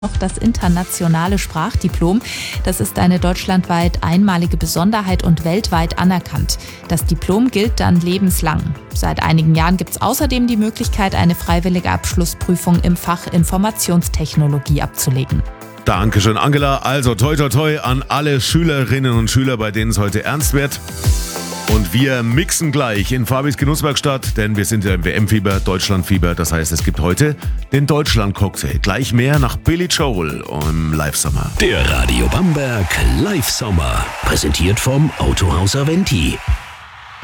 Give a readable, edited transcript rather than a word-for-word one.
Noch das internationale Sprachdiplom. Das ist eine deutschlandweit einmalige Besonderheit und weltweit anerkannt. Das Diplom gilt dann lebenslang. Seit einigen Jahren gibt es außerdem die Möglichkeit, eine freiwillige Abschlussprüfung im Fach Informationstechnologie abzulegen. Dankeschön, Angela. Also toi toi toi an alle Schülerinnen und Schüler, bei denen es heute ernst wird. Und wir mixen gleich in Fabis Genusswerkstatt, denn wir sind ja im WM-Fieber, Deutschland-Fieber. Das heißt, es gibt heute den Deutschland-Cocktail. Gleich mehr nach Billy Joel im Live-Sommer. Der Radio Bamberg Live-Sommer. Präsentiert vom Autohaus Aventi.